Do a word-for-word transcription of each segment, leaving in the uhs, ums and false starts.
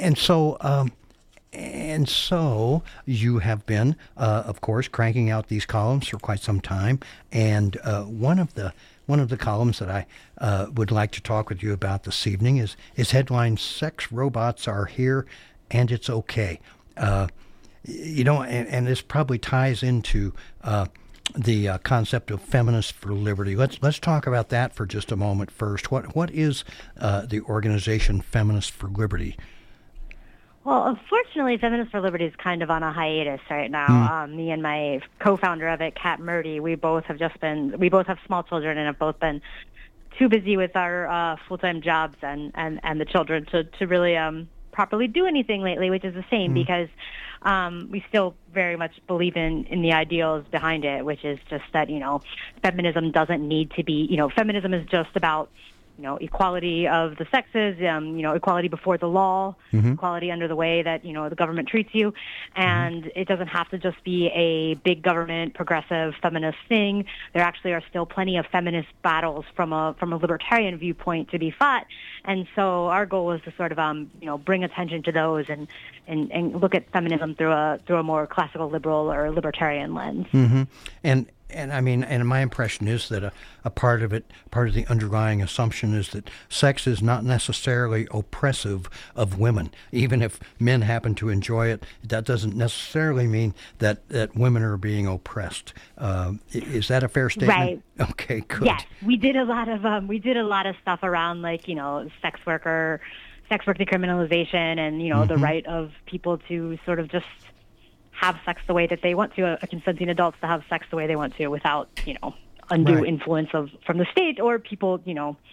and so. Um, And so you have been, uh, of course, cranking out these columns for quite some time. And uh, one of the one of the columns that I uh, would like to talk with you about this evening is is headline "Sex Robots Are Here and It's Okay." Uh, you know, and, and this probably ties into uh, the uh, concept of Feminists for Liberty. Let's let's talk about that for just a moment first. What what is uh, the organization Feminists for Liberty? Well, unfortunately, Feminists for Liberty is kind of on a hiatus right now. Mm. Um, me and my co-founder of it, Kat Murdy, we both have just been, we both have small children and have both been too busy with our uh, full-time jobs and, and, and the children to, to really um, properly do anything lately, which is a shame mm. because um, we still very much believe in, in the ideals behind it, which is just that, you know, feminism doesn't need to be, you know, feminism is just about you know, equality of the sexes, um, you know, equality before the law, mm-hmm. equality under the way that, you know, the government treats you. And mm-hmm. it doesn't have to just be a big government, progressive, feminist thing. There actually are still plenty of feminist battles from a from a libertarian viewpoint to be fought. And so our goal is to sort of, um, you know, bring attention to those and, and, and look at feminism through a through a more classical liberal or libertarian lens. Mm-hmm. And And I mean, and my impression is that a, a part of it, part of the underlying assumption is that sex is not necessarily oppressive of women. Even if men happen to enjoy it, that doesn't necessarily mean that, that women are being oppressed. Uh, is that a fair statement? Right. Okay, good. Yes, we did a lot of um, we did a lot of stuff around like you know sex worker, sex work decriminalization, and you know mm-hmm. the right of people to sort of just have sex the way that they want to, uh, consenting adults to have sex the way they want to without, you know, undue right. influence of from the state or people, you know,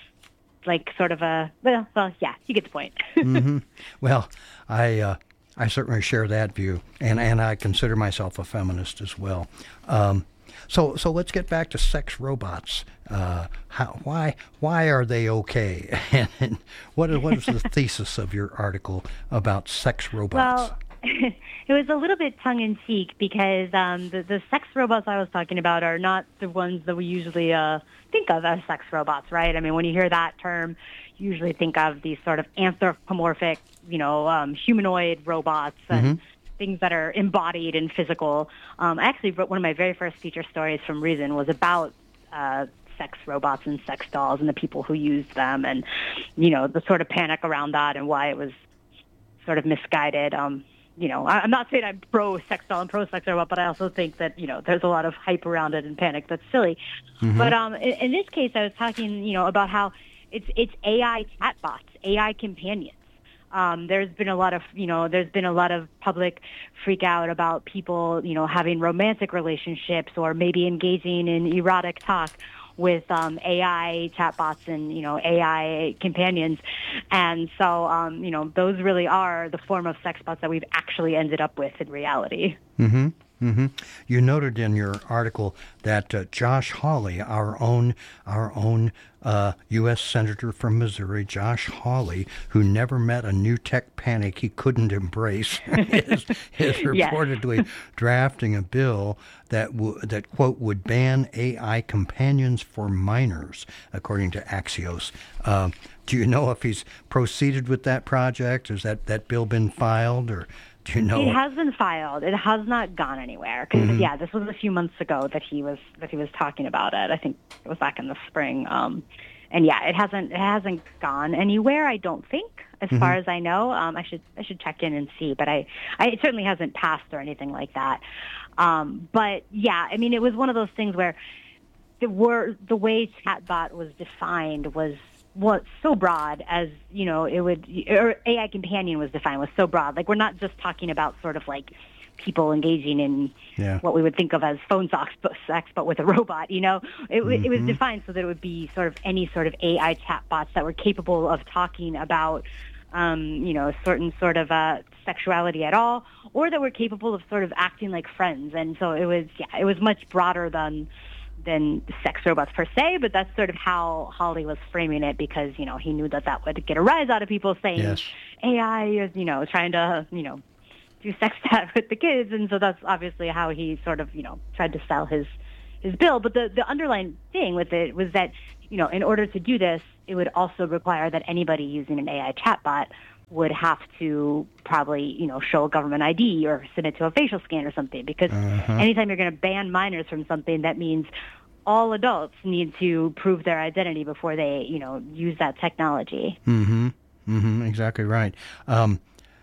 like sort of a, well, well yeah, you get the point. mm-hmm. Well, I uh, I certainly share that view, and, and I consider myself a feminist as well. Um, so so let's get back to sex robots. Uh, how, why why are they okay? And what is, what is the thesis of your article about sex robots? Well, it was a little bit tongue-in-cheek because um, the, the sex robots I was talking about are not the ones that we usually uh, think of as sex robots, right? I mean, when you hear that term, you usually think of these sort of anthropomorphic, you know, um, humanoid robots and mm-hmm. things that are embodied and physical. Um, I actually wrote one of my very first feature stories from Reason was about uh, sex robots and sex dolls and the people who used them and, you know, the sort of panic around that and why it was sort of misguided. Um, You know, I'm not saying I'm pro-sex doll and pro-sex robot, but I also think that, you know, there's a lot of hype around it and panic that's silly. Mm-hmm. But um, in, in this case, I was talking, you know, about how it's it's A I chatbots, A I companions. Um, there's been a lot of, you know, there's been a lot of public freak out about people, you know, having romantic relationships or maybe engaging in erotic talk with um, A I chatbots and, you know, A I companions. And so, um, you know, those really are the form of sex bots that we've actually ended up with in reality. Mm-hmm. Mm-hmm. You noted in your article that uh, Josh Hawley, our own our own uh, U S Senator from Missouri, Josh Hawley, who never met a new tech panic he couldn't embrace, is, is reportedly yes. drafting a bill that w- that quote would ban A I companions for minors, according to Axios. Uh, do you know if he's proceeded with that project? Has that, that bill been filed, or? You know, it has been filed. It has not gone anywhere. Because mm-hmm. yeah, this was a few months ago that he was that he was talking about it. I think it was back in the spring. Um, and yeah, it hasn't it hasn't gone anywhere. I don't think, as mm-hmm. far as I know. Um, I should I should check in and see, but I, I it certainly hasn't passed or anything like that. Um, but yeah, I mean, it was one of those things where the word the way chatbot was defined was. Was so broad as, you know, it would, or A I companion was defined was so broad. Like, we're not just talking about sort of like people engaging in yeah. what we would think of as phone sex, sex, but with a robot, you know? It, mm-hmm. it was defined so that it would be sort of any sort of A I chatbots that were capable of talking about, um, you know, certain sort of uh, sexuality at all, or that were capable of sort of acting like friends. And so it was, yeah, it was much broader than... than sex robots per se, but that's sort of how Hawley was framing it because, you know, he knew that that would get a rise out of people saying yes. A I is, you know, trying to, you know, do sex chat with the kids. And so that's obviously how he sort of, you know, tried to sell his, his bill. But the, the underlying thing with it was that, you know, in order to do this, it would also require that anybody using an A I chatbot would have to probably, you know, show a government I D or submit to a facial scan or something. Because Uh-huh. anytime you're going to ban minors from something, that means all adults need to prove their identity before they, you know, use that technology. Mm-hmm. Mm-hmm. Exactly right. Um,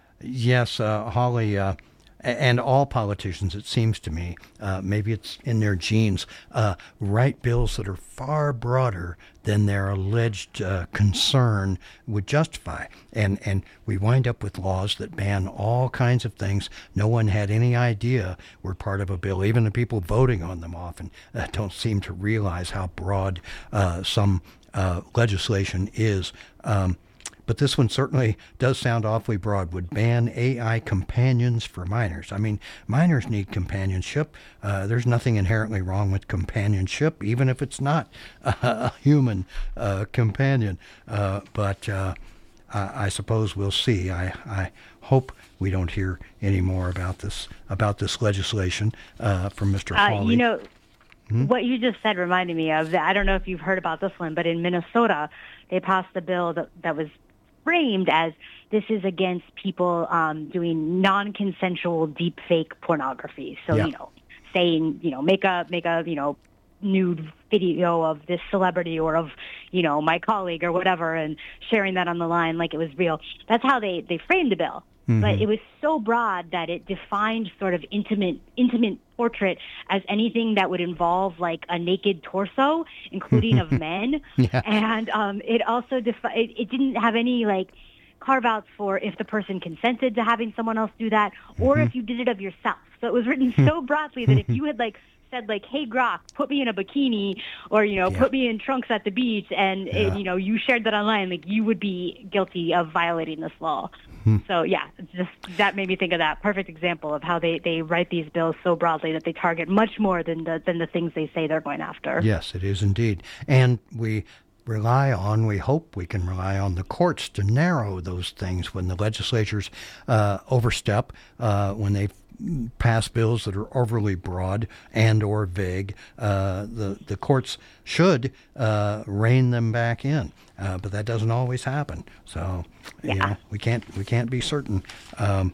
yes, uh, Holly, uh, a- and all politicians, it seems to me, uh, maybe it's in their genes, uh, write bills that are far broader than their alleged uh, concern would justify. And, and we wind up with laws that ban all kinds of things no one had any idea were part of a bill. Even the people voting on them often uh, don't seem to realize how broad uh, some uh, legislation is. Um, But this one certainly does sound awfully broad. Would ban A I companions for minors. I mean, minors need companionship. Uh, there's nothing inherently wrong with companionship, even if it's not a, a human uh, companion. Uh, but uh, I, I suppose we'll see. I, I hope we don't hear any more about this about this legislation uh, from Mister Uh, Hawley. you know, what you just said reminded me of, I don't know if you've heard about this one, but in Minnesota, they passed a bill that, that was framed as this is against people um, doing non-consensual deep fake pornography. So, Yeah. you know, saying, you know, make a, make a, you know, nude video of this celebrity or of, you know, my colleague or whatever, and sharing that on the line like it was real. That's how they, they framed the bill. Mm-hmm. But it was so broad that it defined sort of intimate, intimate portrait as anything that would involve like a naked torso, including of men. Yeah. And um, it also defi- it, it didn't have any like carve outs for if the person consented to having someone else do that, or Mm-hmm. if you did it of yourself. So it was written so broadly that if you had like said like, "Hey Grok, put me in a bikini," or you know, Yeah. "Put me in trunks at the beach," and Yeah. it, you know, you shared that online, like you would be guilty of violating this law. Hmm. So yeah, it's just that made me think of that perfect example of how they, they write these bills so broadly that they target much more than the than the things they say they're going after. Yes, it is indeed. And we rely on, we hope we can rely on the courts to narrow those things when the legislatures uh, overstep, uh, when they pass bills that are overly broad and or vague. Uh, the, the courts should uh, rein them back in, uh, but that doesn't always happen. So, you Yeah. know, we can't, we can't be certain. Um,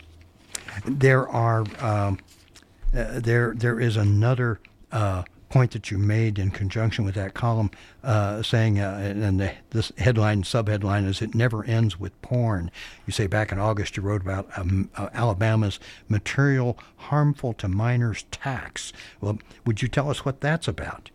there are, um, uh, there, there is another uh, point that you made in conjunction with that column, uh, saying, uh, and the, this headline, subheadline is, "It never ends with porn." You say back in August you wrote about um, uh, Alabama's material harmful to minors tax. Well, would you tell us what that's about?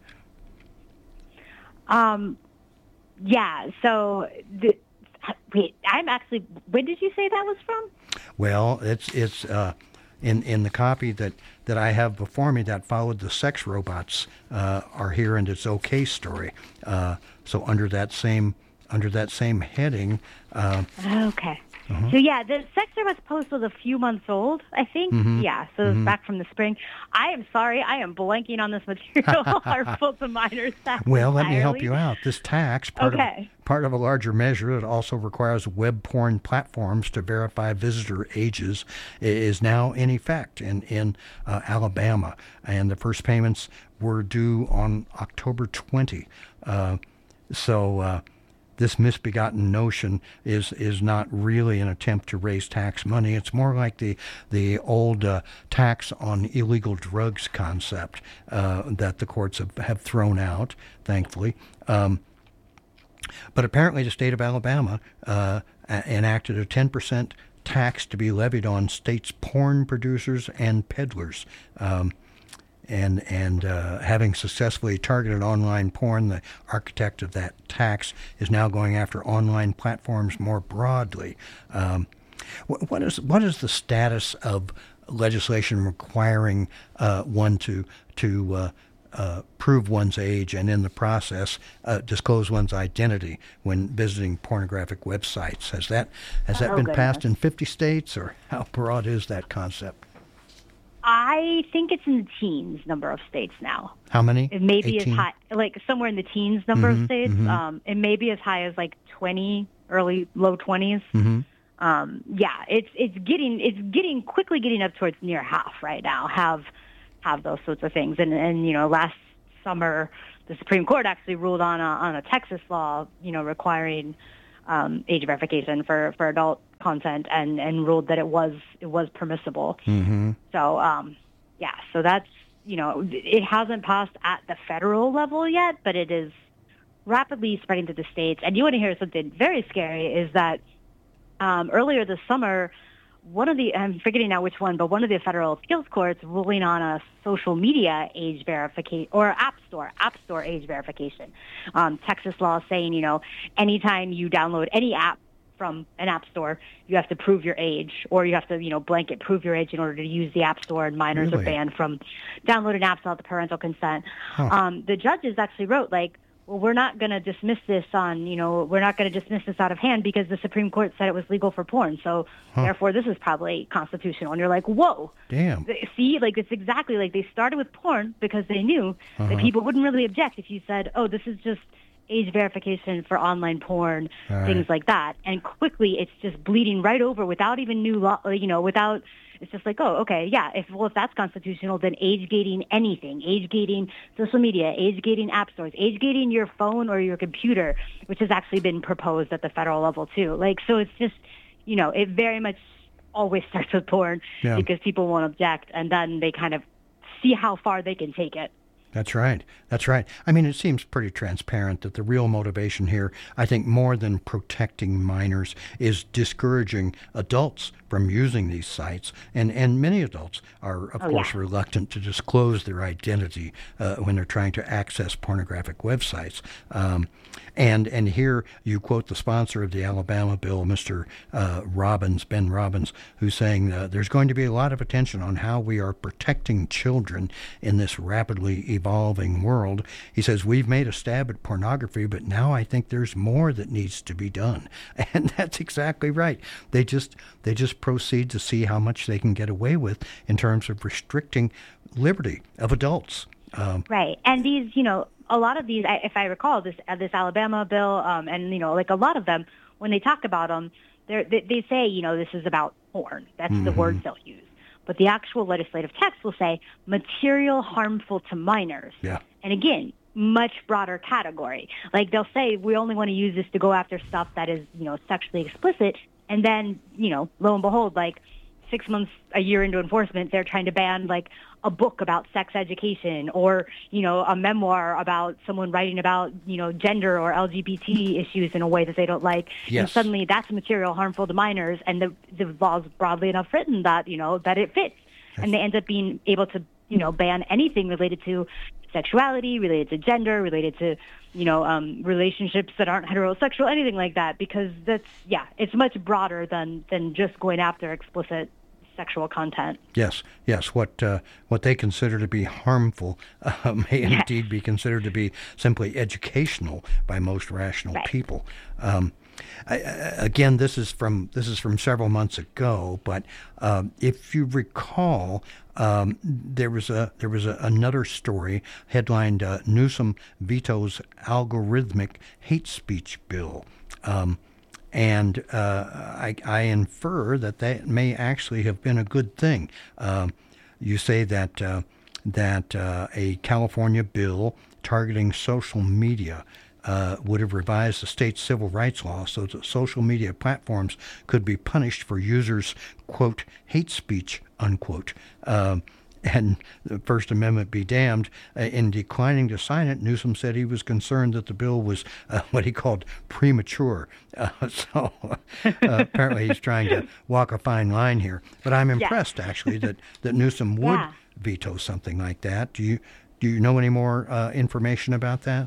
Um, yeah. So the, wait, I'm actually. When did you say that was from? Well, it's it's uh, in in the copy that, that I have before me that followed the sex robots uh, are here and it's okay story. Uh, so under that same under that same heading. Uh, Okay. So yeah, the sex robots post was a few months old, I think. Mm-hmm. Yeah, so it was back from the spring. I am sorry, I am blanking on this material harmful to minors tax Well, let me help entirely. you out. This tax, part Okay. of part of a larger measure that also requires web porn platforms to verify visitor ages, i- is now in effect in in uh, Alabama, and the first payments were due on October twentieth. Uh, so. Uh, This misbegotten notion is is not really an attempt to raise tax money. It's more like the the old uh, tax on illegal drugs concept uh, that the courts have, have thrown out, thankfully. Um, but apparently the state of Alabama uh, a- enacted a ten percent tax to be levied on states' porn producers and peddlers. Um, And and uh, having successfully targeted online porn, the architect of that tax is now going after online platforms more broadly. Um, wh- what is what is the status of legislation requiring uh, one to to uh, uh, prove one's age and in the process uh, disclose one's identity when visiting pornographic websites? Has that has that Oh, been goodness. passed in fifty states, or how broad is that concept? I think it's in the teens number of states now. How many? It may be as eighteen? high, like somewhere in the teens number Mhm, of states. mhm. Um, it may be as high as like twenty, early low twenties. Mhm. Um, yeah, it's it's getting it's getting quickly getting up towards near half right now. Have have those sorts of things, and and you know last summer the Supreme Court actually ruled on a on a Texas law, you know, requiring um, age verification for for adult content and, and ruled that it was it was permissible. Mm-hmm. So, um, yeah, so that's, you know, it hasn't passed at the federal level yet, but it is rapidly spreading to the states. And you want to hear something very scary is that um, earlier this summer, one of the, I'm forgetting now which one, but one of the federal appeals courts ruling on a social media age verification, or app store, app store age verification. Um, Texas law saying, you know, anytime you download any app from an app store, you have to prove your age, or you have to, you know, blanket prove your age in order to use the app store, and minors Really? are banned from downloading apps without the parental consent. Huh. Um, the judges actually wrote, like, well, we're not going to dismiss this on, you know, we're not going to dismiss this out of hand because the Supreme Court said it was legal for porn. So Huh. therefore, this is probably constitutional. And you're like, whoa. Damn. See, like, it's exactly like they started with porn because they knew Uh-huh. that people wouldn't really object if you said, oh, this is just age verification for online porn, All right. things like that. And quickly, it's just bleeding right over without even new law, you know, without, it's just like, oh, okay, yeah, if, well, if that's constitutional, then age gating anything, age gating social media, age gating app stores, age gating your phone or your computer, which has actually been proposed at the federal level too. Like, so it's just, you know, it very much always starts with porn Yeah. because people won't object, and then they kind of see how far they can take it. That's right. That's right. I mean, it seems pretty transparent that the real motivation here, I think more than protecting minors, is discouraging adults from using these sites. And, and many adults are, of Oh, course, yeah. reluctant to disclose their identity uh, when they're trying to access pornographic websites. Um, and, and here you quote the sponsor of the Alabama bill, Mister Uh, Robbins, Ben Robbins, who's saying uh, there's going to be a lot of attention on how we are protecting children in this rapidly evolving world. He says, we've made a stab at pornography, but now I think there's more that needs to be done. And that's exactly right. They just they just proceed to see how much they can get away with in terms of restricting liberty of adults. Um, Right. And these, you know, a lot of these, I- if I recall, this uh, this Alabama bill, um, and, you know, like a lot of them, when they talk about them, they're, they they say, you know, this is about porn. That's the words they'll use. But the actual legislative text will say material harmful to minors. yeah. And again, much broader category. Like they'll say we only want to use this to go after stuff that is, you know, sexually explicit. And then, you know, lo and behold, like six months, a year into enforcement, they're trying to ban like a book about sex education, or, you know, a memoir about someone writing about, you know, gender or L G B T issues in a way that they don't like. And Yes. suddenly that's material harmful to minors, and the, the law's broadly enough written that, you know, that it fits. And they end up being able to, you know, ban anything related to sexuality, related to gender, related to, you know, um, relationships that aren't heterosexual, anything like that, because that's, yeah, it's much broader than, than just going after explicit sexual content. Yes, yes. What uh, what they consider to be harmful uh, may Yes. indeed be considered to be simply educational by most rational Right. people. Um, I, I- again, this is from this is from several months ago, but um, if you recall, um, there was a there was a, another story headlined uh, "Newsom vetoes algorithmic hate speech bill." Um, And uh, I, I infer that that may actually have been a good thing. Um, you say that uh, that uh, a California bill targeting social media uh, would have revised the state's civil rights law so that social media platforms could be punished for users' quote hate speech unquote. Um, and the First Amendment be damned. Uh, in declining to sign it, Newsom said he was concerned that the bill was uh, what he called premature. Uh, so uh, apparently he's trying to walk a fine line here. But I'm impressed, actually, that, that Newsom would Yeah. veto something like that. Do you do you know any more uh, information about that?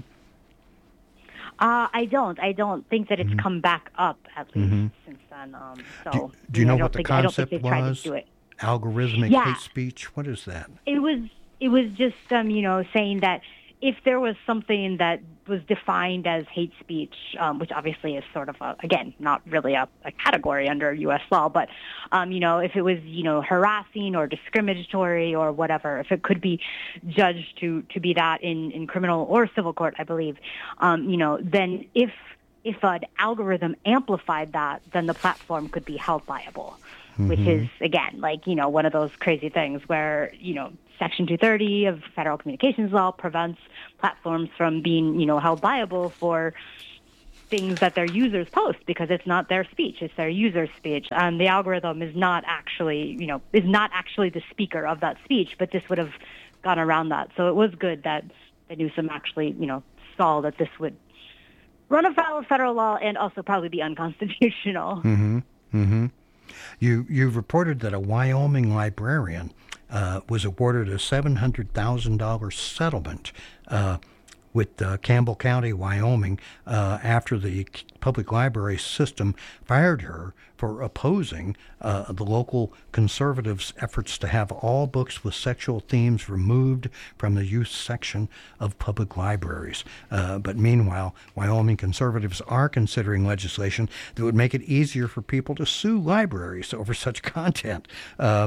Uh, I don't. I don't think that it's Mm-hmm. come back up, at least, since then. Um, so, Do, do you I know don't what the think, I don't think concept they've tried to was? do it. Algorithmic Yeah. hate speech? What is that? It was it was just um, you know, saying that if there was something that was defined as hate speech, um, which obviously is sort of a, again not really a, a category under U S law, but um, you know, if it was, you know, harassing or discriminatory or whatever, if it could be judged to to be that in, in criminal or civil court, I believe, um, you know, then if if an algorithm amplified that, then the platform could be held liable. Which is, again, like, you know, one of those crazy things where, you know, Section two thirty of federal communications law prevents platforms from being, you know, held liable for things that their users post because it's not their speech, it's their user speech. And the algorithm is not actually, you know, is not actually the speaker of that speech, but this would have gone around that. So it was good that, that Newsom actually, you know, saw that this would run afoul of federal law and also probably be unconstitutional. Mm-hmm. Mm-hmm. You, you've reported that a Wyoming librarian uh, was awarded a seven hundred thousand dollars settlement uh, with uh, Campbell County, Wyoming, uh, after the public library system fired her for opposing uh, the local conservatives' efforts to have all books with sexual themes removed from the youth section of public libraries. Uh, but meanwhile, Wyoming conservatives are considering legislation that would make it easier for people to sue libraries over such content. Uh,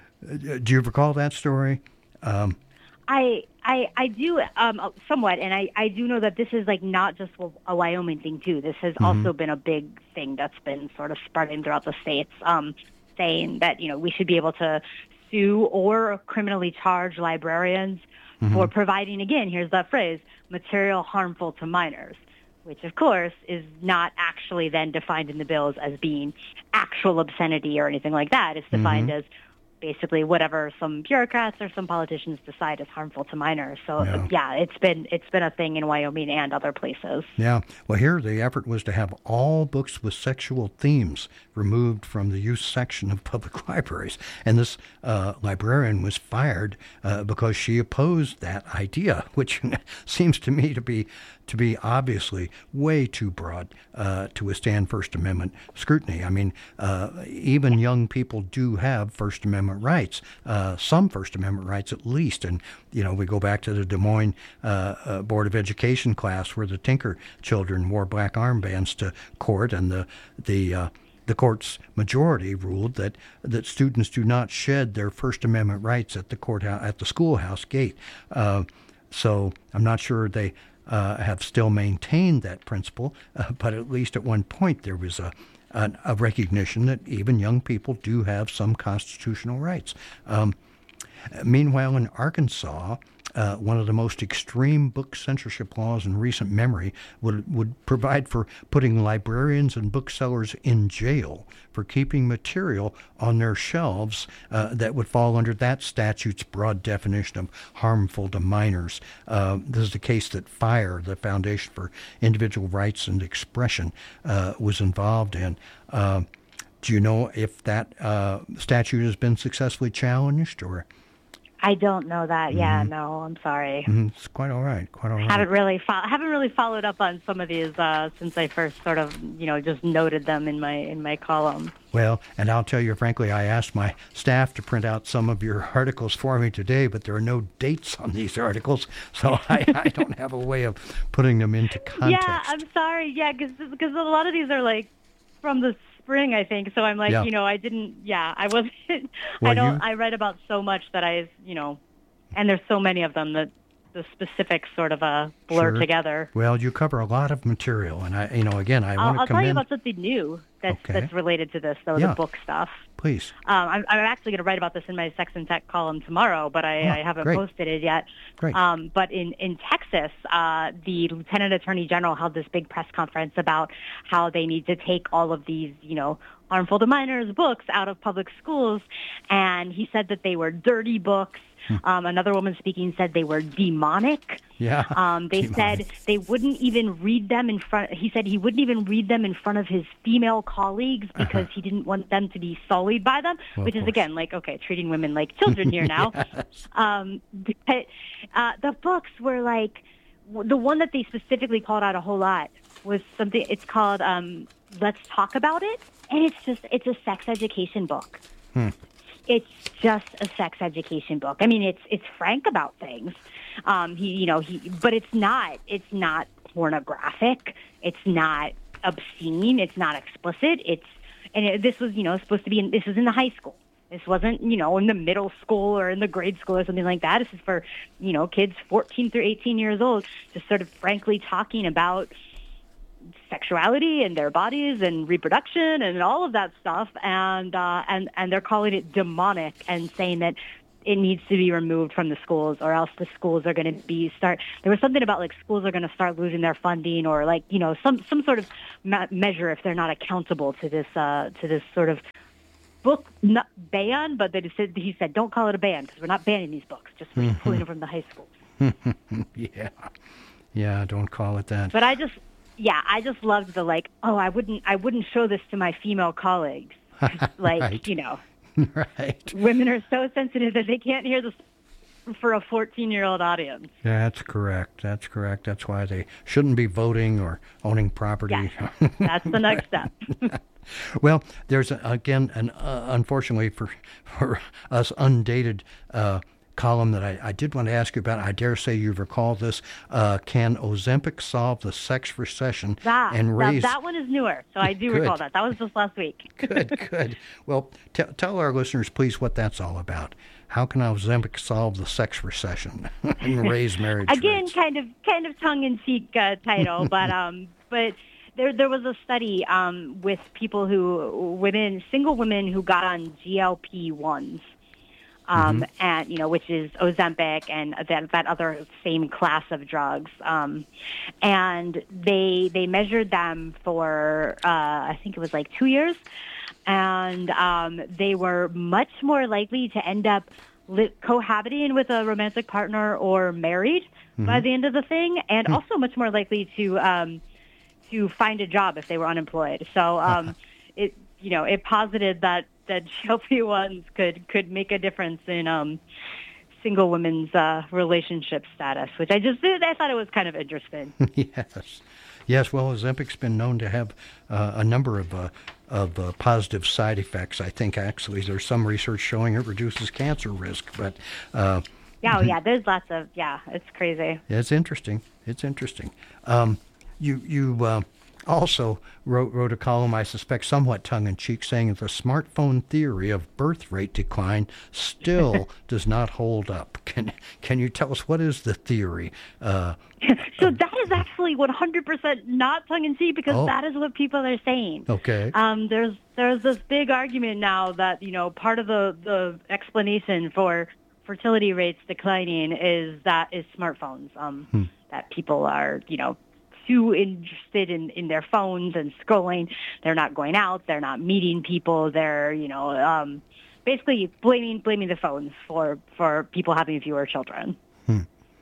do you recall that story? Um, I, I I do um, somewhat, and I, I do know that this is like not just a Wyoming thing too. This has mm-hmm. also been a big thing that's been sort of spreading throughout the states, um, saying that you know we should be able to sue or criminally charge librarians mm-hmm. for providing, again, here's that phrase, material harmful to minors, which of course is not actually then defined in the bills as being actual obscenity or anything like that. It's defined mm-hmm. as basically whatever some bureaucrats or some politicians decide is harmful to minors. So yeah. yeah, it's been it's been a thing in Wyoming and other places. Yeah. Well, here the effort was to have all books with sexual themes removed from the youth section of public libraries. And this uh, librarian was fired uh, because she opposed that idea, which seems to me to be to be obviously way too broad uh, to withstand First Amendment scrutiny. I mean, uh, even young people do have First Amendment rights, uh, some First Amendment rights at least. And, you know, we go back to the Des Moines uh, uh, Board of Education class where the Tinker children wore black armbands to court, and the, the uh, the court's majority ruled that, that students do not shed their First Amendment rights at the courthouse, at the schoolhouse gate. Uh, so I'm not sure they Uh, have still maintained that principle, uh, but at least at one point there was a, a, a recognition that even young people do have some constitutional rights. Um, meanwhile, in Arkansas, uh, one of the most extreme book censorship laws in recent memory would would provide for putting librarians and booksellers in jail for keeping material on their shelves uh, that would fall under that statute's broad definition of harmful to minors. Uh, this is the case that FIRE, the Foundation for Individual Rights and Expression, uh, was involved in. Uh, do you know if that uh, statute has been successfully challenged, or? I don't know that. Mm-hmm. Yeah, no, I'm sorry. Mm-hmm. It's quite all right. Quite all right. Haven't really fo- haven't really followed up on some of these uh, since I first sort of, you know, just noted them in my in my column. Well, and I'll tell you frankly, I asked my staff to print out some of your articles for me today, but there are no dates on these articles, so I, I don't have a way of putting them into context. Yeah, I'm sorry. Yeah, because a lot of these are like from the spring, I think. So I'm like, yeah. you know, I didn't, yeah, I wasn't, well, I don't, you, I read about so much that I, you know, and there's so many of them that the specifics sort of uh, blur sure. together. Well, you cover a lot of material, and I, you know, again, I want to I'll commend... tell you about something new that's, okay. that's related to this, though, yeah. the book stuff. Please. Um, I'm, I'm actually going to write about this in my Sex and Tech column tomorrow, but I, oh, I haven't great. posted it yet. Great. Um, but in, in Texas, uh, the Lieutenant Attorney General held this big press conference about how they need to take all of these, you know, harmful to minors books out of public schools. And he said that they were dirty books. Um, another woman speaking said they were demonic. Yeah. Um, they demonic. said they wouldn't even read them in front. He said he wouldn't even read them in front of his female colleagues because uh-huh. he didn't want them to be sullied by them. Well, which is again like okay, treating women like children here now. yes. um, but uh, the books were like the one that they specifically called out a whole lot was something. It's called um, "Let's Talk About It," and it's just it's a sex education book. Hmm. It's just a sex education book. I mean, it's it's frank about things. Um, he, you know, he, but it's not it's not pornographic. It's not obscene. It's not explicit. It's and it, this was you know supposed to be in, this was in the high school. This wasn't you know in the middle school or in the grade school or something like that. This is for you know kids fourteen through eighteen years old, just sort of frankly talking about sexuality and their bodies and reproduction and all of that stuff, and uh, and and they're calling it demonic and saying that it needs to be removed from the schools, or else the schools are going to be start. There was something about like schools are going to start losing their funding, or like you know some some sort of ma- measure if they're not accountable to this uh, to this sort of book not ban. But they said he said don't call it a ban because we're not banning these books, just we're mm-hmm. pulling them from the high schools. yeah, yeah, don't call it that. But I just yeah I just loved the like oh I wouldn't I wouldn't show this to my female colleagues like right. you know. Right. Women are so sensitive that they can't hear this for a fourteen-year-old audience. That's correct. That's correct. That's why they shouldn't be voting or owning property. Yes, that's the next step. Well, there's, a, again, an uh, unfortunately for, for us, undated uh, column that I, I did want to ask you about. I dare say you recall this. Uh, can Ozempic solve the sex recession that, and raise... That, that one is newer, so I do good. recall that. That was just last week. Good, good. Well, t- tell our listeners, please, what that's all about. How can Ozempic solve the sex recession and raise marriage Again, rates? kind of kind of tongue-in-cheek uh, title, but um, but there there was a study um, with people who, women, single women who got on G L P one s. Um, mm-hmm. and, you know, which is Ozempic and that, that other same class of drugs. Um, and they, they measured them for, uh, I think it was like two years. And, um, they were much more likely to end up li- cohabiting with a romantic partner or married mm-hmm. by the end of the thing. And mm-hmm. also much more likely to, um, to find a job if they were unemployed. So, um, it, you know, it posited that, that G L P ones could, could make a difference in um, single women's uh, relationship status, which I just I thought it was kind of interesting. yes, yes. Well, Ozempic's been known to have uh, a number of uh, of uh, positive side effects. I think actually there's some research showing it reduces cancer risk, but uh, yeah, oh, yeah. There's lots of yeah. It's crazy. It's interesting. It's interesting. Um, you you. Uh, Also wrote, wrote a column, I suspect somewhat tongue-in-cheek, saying that the smartphone theory of birth rate decline still does not hold up. Can can you tell us what is the theory? Uh, so that is actually one hundred percent not tongue-in-cheek because oh. that is what people are saying. Okay. Um, there's there's this big argument now that, you know, part of the, the explanation for fertility rates declining is that is smartphones, um, hmm. that people are, you know, too interested in, in their phones and scrolling. They're not going out. They're not meeting people. They're, you know, um, basically blaming blaming the phones for, for people having fewer children. Hmm.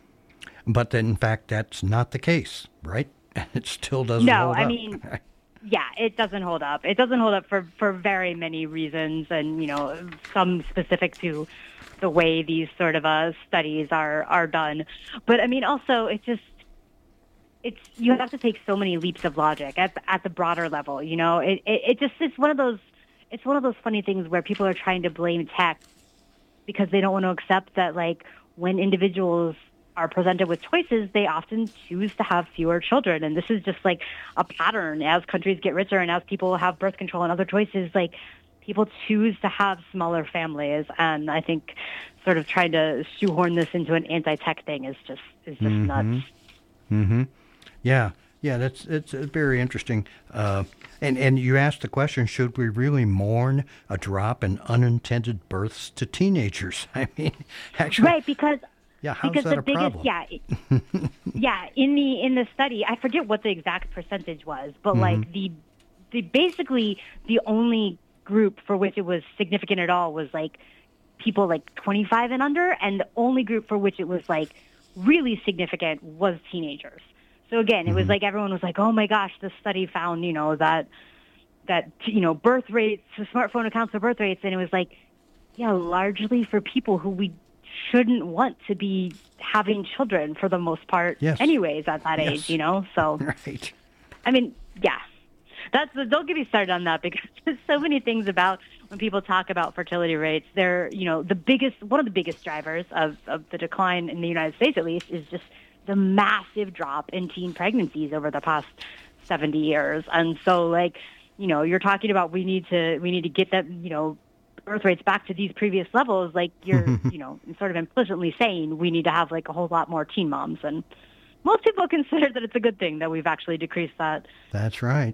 But in fact, that's not the case, right? It still doesn't no, hold I up. mean, yeah, it doesn't hold up. It doesn't hold up for, for very many reasons, and, you know, some specific to the way these sort of uh, studies are, are done. But, I mean, also, it just, It's you have to take so many leaps of logic at at the broader level. You know, it, it it just it's one of those it's one of those funny things where people are trying to blame tech because they don't want to accept that, like, when individuals are presented with choices, they often choose to have fewer children, and this is just like a pattern as countries get richer and as people have birth control and other choices. Like, people choose to have smaller families, and I think sort of trying to shoehorn this into an anti-tech thing is just is just mm-hmm. nuts. Mm-hmm. Yeah, yeah, that's it's, it's very interesting. Uh, and and you asked the question: should we really mourn a drop in unintended births to teenagers? I mean, actually, right? Because yeah, how's because that the a biggest problem? yeah, yeah. In the in the study, I forget what the exact percentage was, but mm-hmm. like the the basically the only group for which it was significant at all was like people like twenty-five and under, and the only group for which it was like really significant was teenagers. So again, it was mm-hmm. like everyone was like, "Oh my gosh, this study found, you know, that that you know, birth rates, the smartphone accounts for birth rates," and it was like, yeah, largely for people who we shouldn't want to be having children for the most part, yes. anyways, at that yes. age, you know. So, right. I mean, yeah, that's don't get me started on that because there's so many things about when people talk about fertility rates. They're, you know, the biggest, one of the biggest drivers of of the decline in the United States, at least, is just the massive drop in teen pregnancies over the past seventy years. And so, like, you know, you're talking about we need to we need to get that, you know, birth rates back to these previous levels. Like, you're, you know, sort of implicitly saying we need to have like a whole lot more teen moms. And most people consider that it's a good thing that we've actually decreased that. That's right.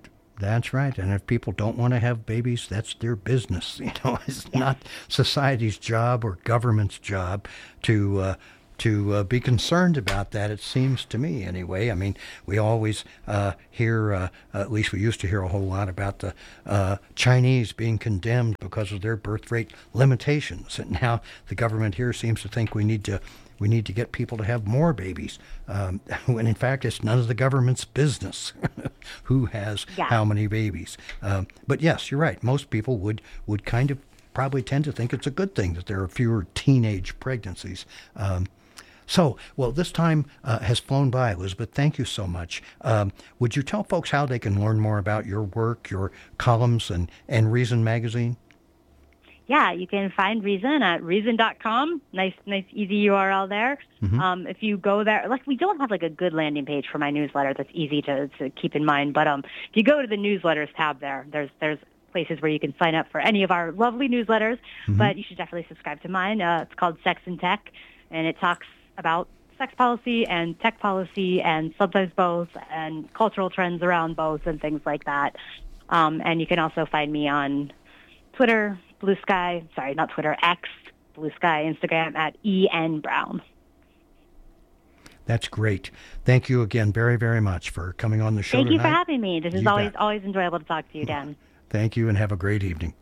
That's right. And if people don't want to have babies, that's their business. You know, it's Yeah. not society's job or government's job to uh, to uh, be concerned about that. It seems to me, anyway. I mean, we always uh, hear, uh, at least we used to hear a whole lot about the uh, Chinese being condemned because of their birth rate limitations, and now the government here seems to think we need to. We need to get people to have more babies, um, when in fact it's none of the government's business who has Yeah. how many babies. Um, but yes, you're right. Most people would, would kind of probably tend to think it's a good thing that there are fewer teenage pregnancies. Um, so, well, this time uh, has flown by, Elizabeth. Thank you so much. Um, would you tell folks how they can learn more about your work, your columns, and, and Reason Magazine? Yeah, you can find Reason at reason dot com. Nice, nice, easy U R L there. Mm-hmm. Um, if you go there, like we don't have like a good landing page for my newsletter that's easy to, to keep in mind. But um, if you go to the newsletters tab there, there's there's places where you can sign up for any of our lovely newsletters. Mm-hmm. But you should definitely subscribe to mine. Uh, it's called Sex and Tech, and it talks about sex policy and tech policy and sometimes both and cultural trends around both and things like that. Um, and you can also find me on Twitter, Blue Sky, sorry, not Twitter, X, Blue Sky, Instagram at E N Brown. That's great. Thank you again very, very much for coming on the show Thank tonight. you for having me. This is You always bet. always enjoyable to talk to you, Dan. Thank you, and have a great evening.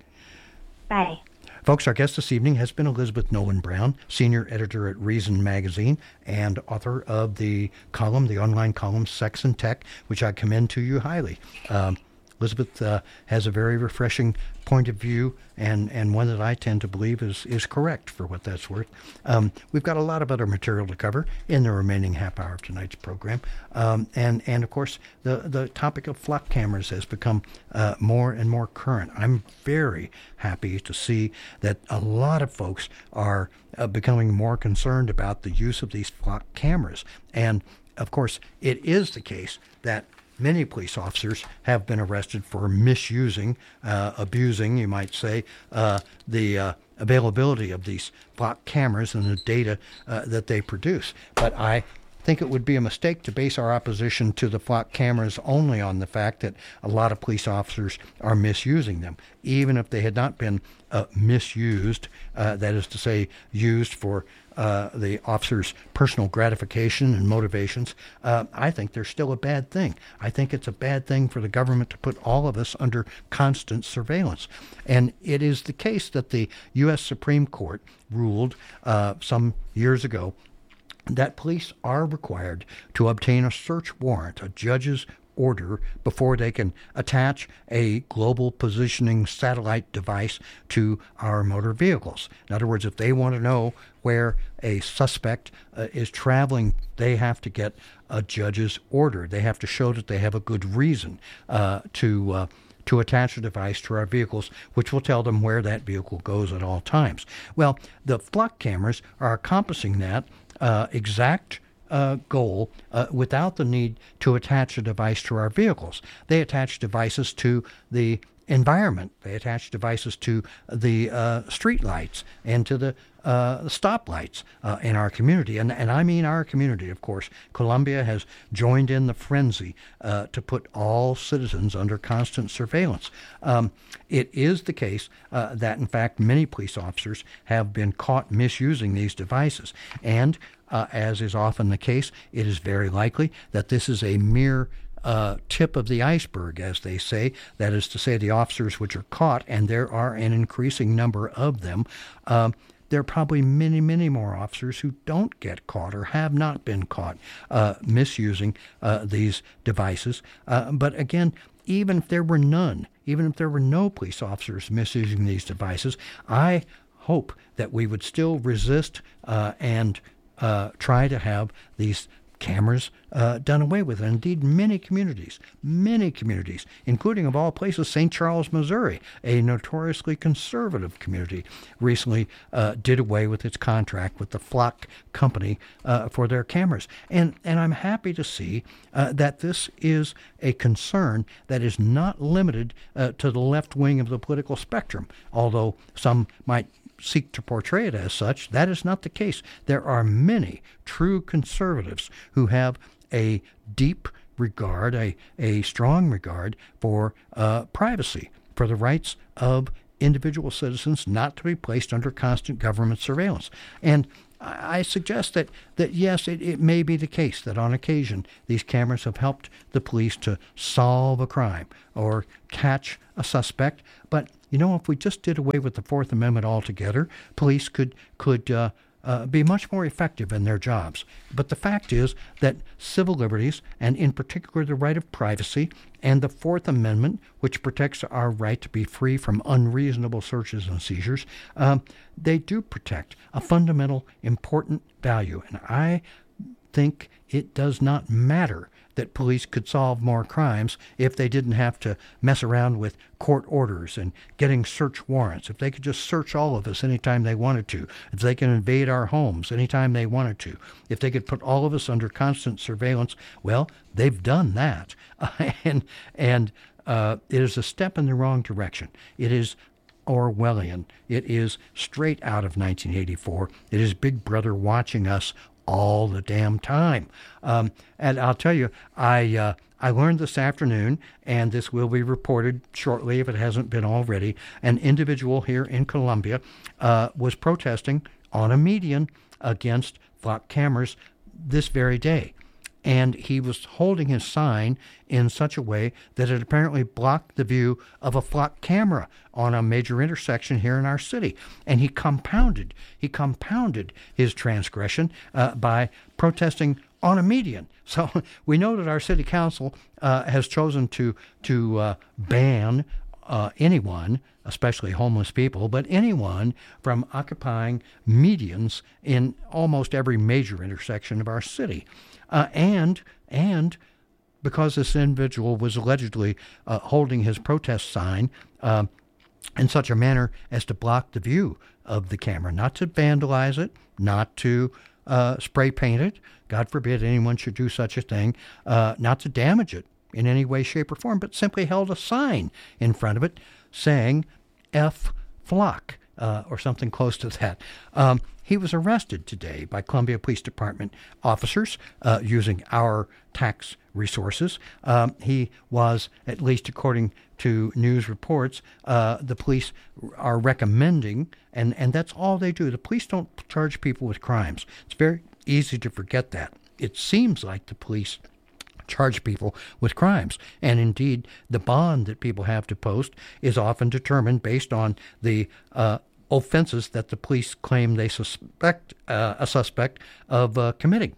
Bye. Folks, our guest this evening has been Elizabeth Nolan Brown, senior editor at Reason Magazine and author of the column, the online column Sex and Tech, which I commend to you highly. Um, Elizabeth uh, has a very refreshing point of view, and, and one that I tend to believe is, is correct for what that's worth. Um, we've got a lot of other material to cover in the remaining half hour of tonight's program. Um, and, and, of course, the, the topic of flock cameras has become uh, more and more current. I'm very happy to see that a lot of folks are uh, becoming more concerned about the use of these flock cameras. And, of course, it is the case that many police officers have been arrested for misusing, uh, abusing, you might say, uh, the uh, availability of these flock cameras and the data uh, that they produce. But I think it would be a mistake to base our opposition to the flock cameras only on the fact that a lot of police officers are misusing them. Even if they had not been uh, misused, uh, that is to say, used for uh, the officer's personal gratification and motivations, uh, I think they're still a bad thing. I think it's a bad thing for the government to put all of us under constant surveillance. And it is the case that the U S Supreme Court ruled uh, some years ago that police are required to obtain a search warrant, a judge's order, before they can attach a global positioning satellite device to our motor vehicles. In other words, if they want to know where a suspect uh, is traveling, they have to get a judge's order. They have to show that they have a good reason uh, to uh, to attach a device to our vehicles, which will tell them where that vehicle goes at all times. Well, the flock cameras are accomplishing that uh, exact uh, goal uh, without the need to attach a device to our vehicles. They attach devices to the environment. They attach devices to the uh, street lights and to the uh, stoplights uh, in our community. And, and I mean our community, of course. Columbia has joined in the frenzy uh, to put all citizens under constant surveillance. Um, it is the case uh, that, in fact, many police officers have been caught misusing these devices. And uh, as is often the case, it is very likely that this is a mere Uh, tip of the iceberg, as they say. That is to say, the officers which are caught, and there are an increasing number of them, uh, there are probably many, many more officers who don't get caught or have not been caught uh, misusing uh, these devices. Uh, but again, even if there were none, even if there were no police officers misusing these devices, I hope that we would still resist uh, and uh, try to have these cameras uh, done away with. And indeed, many communities, many communities, including of all places, Saint Charles, Missouri, a notoriously conservative community, recently uh, did away with its contract with the Flock company uh, for their cameras. And and I'm happy to see uh, that this is a concern that is not limited uh, to the left wing of the political spectrum, although some might seek to portray it as such. That is not the case. There are many true conservatives who have a deep regard, a, a strong regard for uh, privacy, for the rights of individual citizens not to be placed under constant government surveillance. And I suggest that, that yes, it, it may be the case that on occasion these cameras have helped the police to solve a crime or catch a suspect. But, you know, if we just did away with the Fourth Amendment altogether, police could, could uh, uh, be much more effective in their jobs. But the fact is that civil liberties, and in particular the right of privacy, and the Fourth Amendment, which protects our right to be free from unreasonable searches and seizures, um, they do protect a fundamental, important value. And I think it does not matter that police could solve more crimes if they didn't have to mess around with court orders and getting search warrants. If they could just search all of us anytime they wanted to, if they can invade our homes anytime they wanted to, if they could put all of us under constant surveillance, well, they've done that. Uh, and and uh, it is a step in the wrong direction. It is Orwellian. It is straight out of nineteen eighty-four. It is Big Brother watching us all the damn time. Um, and I'll tell you, I uh, I learned this afternoon, and this will be reported shortly if it hasn't been already, an individual here in Columbia uh, was protesting on a median against flock cameras this very day. And he was holding his sign in such a way that it apparently blocked the view of a flock camera on a major intersection here in our city. And he compounded, he compounded his transgression uh, by protesting on a median. So we know that our city council uh, has chosen to to uh, ban uh, anyone, especially homeless people, but anyone from occupying medians in almost every major intersection of our city. Uh, and and because this individual was allegedly uh, holding his protest sign uh, in such a manner as to block the view of the camera, not to vandalize it, not to uh, spray paint it, God forbid anyone should do such a thing, uh, not to damage it in any way, shape, or form, but simply held a sign in front of it saying F flock uh, or something close to that. Um, He was arrested today by Columbia Police Department officers uh, using our tax resources. Um, he was, at least according to news reports, uh, the police are recommending, and, and that's all they do. The police don't charge people with crimes. It's very easy to forget that. It seems like the police charge people with crimes. And indeed, the bond that people have to post is often determined based on the uh, offenses that the police claim they suspect uh, a suspect of uh, committing.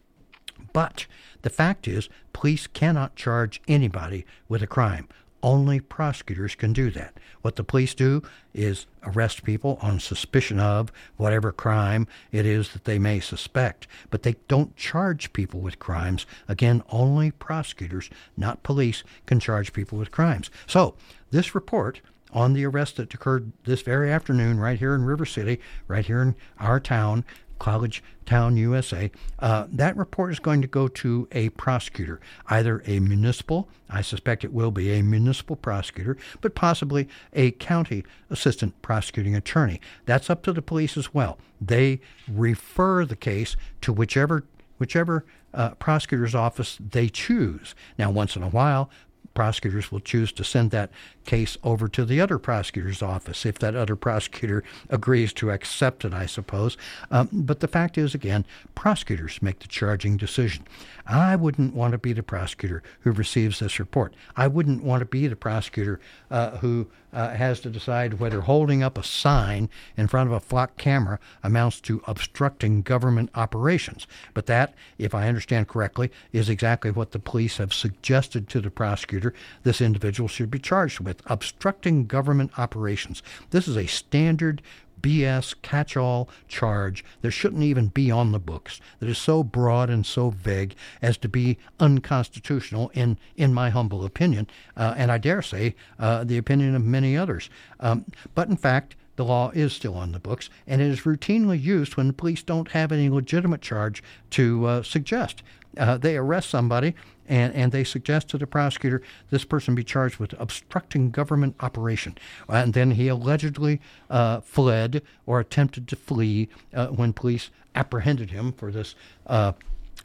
But the fact is, police cannot charge anybody with a crime. Only prosecutors can do that. What the police do is arrest people on suspicion of whatever crime it is that they may suspect. But they don't charge people with crimes. Again, only prosecutors, not police, can charge people with crimes. So this report on the arrest that occurred this very afternoon right here in River City, right here in our town, College Town, U S A, uh, that report is going to go to a prosecutor, either a municipal, I suspect it will be a municipal prosecutor, but possibly a county assistant prosecuting attorney. That's up to the police as well. They refer the case to whichever whichever uh, prosecutor's office they choose. Now, once in a while, prosecutors will choose to send that case over to the other prosecutor's office if that other prosecutor agrees to accept it, I suppose. Um, but the fact is, again, prosecutors make the charging decision. I wouldn't want to be the prosecutor who receives this report. I wouldn't want to be the prosecutor uh, who uh, has to decide whether holding up a sign in front of a flock camera amounts to obstructing government operations. But that, if I understand correctly, is exactly what the police have suggested to the prosecutor this individual should be charged with, obstructing government operations. This is a standard B S catch-all charge that shouldn't even be on the books, that is so broad and so vague as to be unconstitutional in, in my humble opinion, uh, and I dare say uh, the opinion of many others. Um, but in fact, the law is still on the books, and it is routinely used when the police don't have any legitimate charge to uh, suggest. Uh, they arrest somebody, and, and they suggest to the prosecutor this person be charged with obstructing government operation. And then he allegedly uh, fled or attempted to flee uh, when police apprehended him for this uh,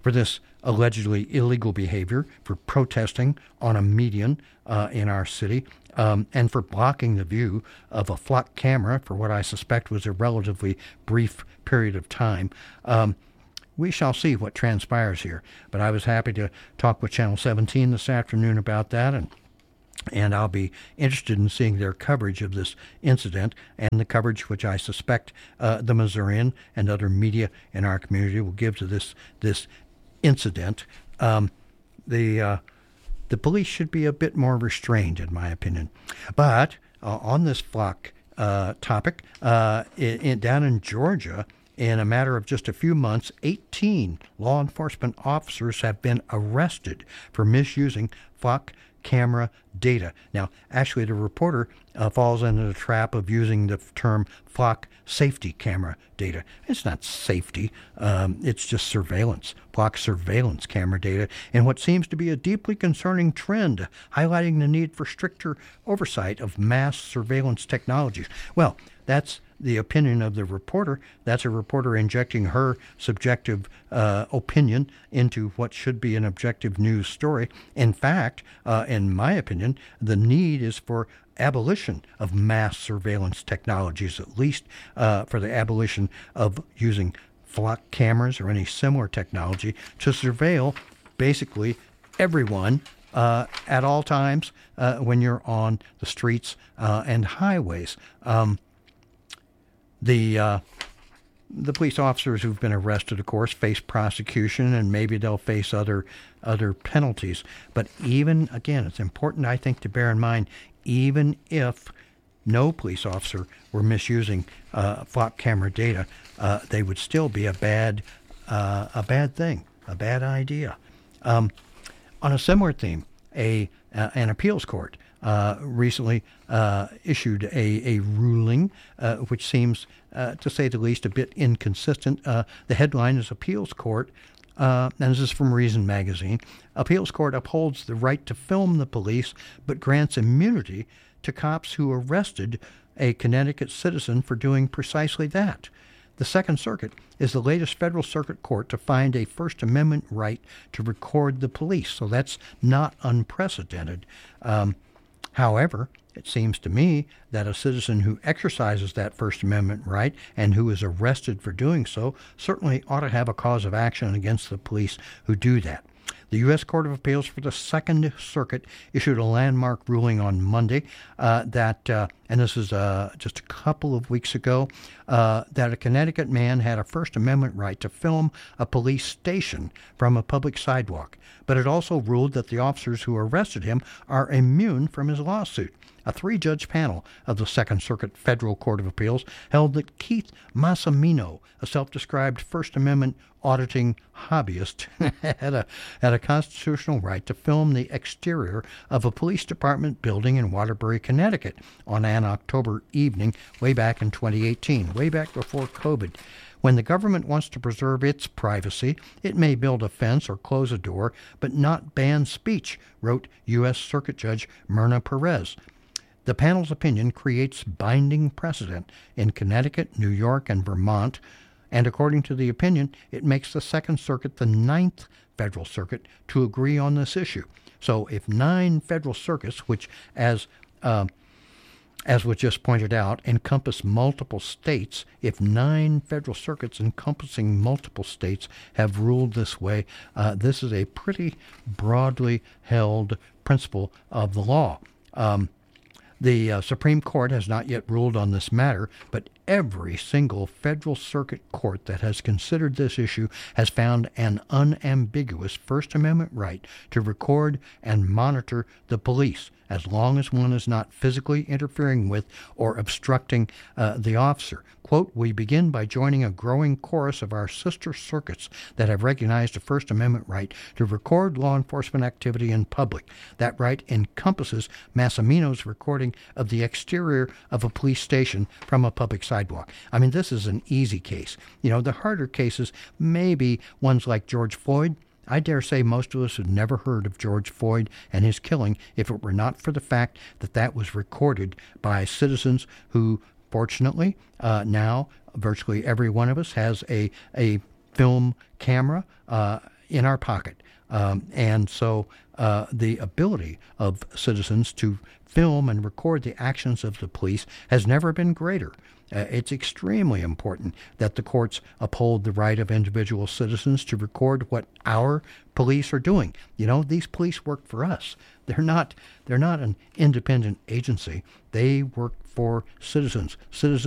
for this allegedly illegal behavior, for protesting on a median uh, in our city, um, and for blocking the view of a flock camera for what I suspect was a relatively brief period of time. Um, we shall see what transpires here. But I was happy to talk with Channel seventeen this afternoon about that, and And I'll be interested in seeing their coverage of this incident and the coverage which I suspect uh, the Missourian and other media in our community will give to this this incident. Um, the uh, the police should be a bit more restrained, in my opinion. But uh, on this flock uh, topic, uh, in, in, down in Georgia, in a matter of just a few months, eighteen law enforcement officers have been arrested for misusing flock camera data. Now, actually, the reporter uh, falls into the trap of using the term flock safety camera data. It's not safety. Um, it's just surveillance, flock surveillance camera data, and what seems to be a deeply concerning trend, highlighting the need for stricter oversight of mass surveillance technologies. Well, that's the opinion of the reporter. That's a reporter injecting her subjective uh, opinion into what should be an objective news story. In fact, uh, in my opinion, the need is for abolition of mass surveillance technologies, at least uh, for the abolition of using flock cameras or any similar technology to surveil basically everyone uh, at all times uh, when you're on the streets uh, and highways. Um, The uh, the police officers who've been arrested, of course, face prosecution, and maybe they'll face other other penalties. But even, again, it's important, I think, to bear in mind, even if no police officer were misusing uh, flock camera data, uh, they would still be a bad uh, a bad thing, a bad idea. Um, on a similar theme, a uh, an appeals court Uh, recently uh, issued a, a ruling uh, which seems, uh, to say the least, a bit inconsistent. Uh, the headline is Appeals Court, uh, and this is from Reason Magazine. Appeals Court upholds the right to film the police, but grants immunity to cops who arrested a Connecticut citizen for doing precisely that. The Second Circuit is the latest federal circuit court to find a First Amendment right to record the police, so that's not unprecedented. Um, However, it seems to me that a citizen who exercises that First Amendment right and who is arrested for doing so certainly ought to have a cause of action against the police who do that. The U S Court of Appeals for the Second Circuit issued a landmark ruling on Monday uh, that, uh, and this is uh, just a couple of weeks ago, uh, that a Connecticut man had a First Amendment right to film a police station from a public sidewalk. But it also ruled that the officers who arrested him are immune from his lawsuit. A three-judge panel of the Second Circuit Federal Court of Appeals held that Keith Massimino, a self-described First Amendment auditing hobbyist, had a had a constitutional right to film the exterior of a police department building in Waterbury, Connecticut, on an October evening way back in twenty eighteen, way back before COVID. When the government wants to preserve its privacy, it may build a fence or close a door, but not ban speech, wrote U S Circuit Judge Myrna Perez. The panel's opinion creates binding precedent in Connecticut, New York, and Vermont, and according to the opinion, it makes the Second Circuit the ninth federal circuit to agree on this issue. So if nine federal circuits, which, as uh, as was just pointed out, encompass multiple states, if nine federal circuits encompassing multiple states have ruled this way, uh, this is a pretty broadly held principle of the law. Um, The uh, Supreme Court has not yet ruled on this matter, but every single federal circuit court that has considered this issue has found an unambiguous First Amendment right to record and monitor the police, as long as one is not physically interfering with or obstructing uh, the officer. Quote, "We begin by joining a growing chorus of our sister circuits that have recognized a First Amendment right to record law enforcement activity in public. That right encompasses Massimino's recording of the exterior of a police station from a public sidewalk." I mean, this is an easy case. You know, the harder cases may be ones like George Floyd. I dare say most of us had never heard of George Floyd and his killing if it were not for the fact that that was recorded by citizens who, fortunately, uh, now virtually every one of us has a, a film camera uh, in our pocket. Um, and so uh, the ability of citizens to film and record the actions of the police has never been greater. Uh, it's extremely important that the courts uphold the right of individual citizens to record what our police are doing. You know, these police work for us. They're not they're not an independent agency. They work for citizens. Citizens